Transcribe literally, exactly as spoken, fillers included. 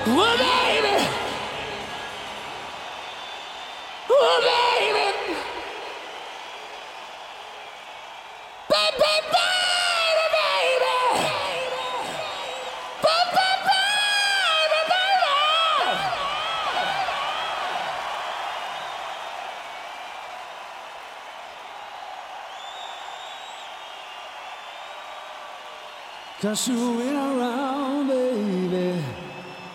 Oh, baby. Oh, baby. Baby, baby, baby. Baby, baby, baby. Cause you went around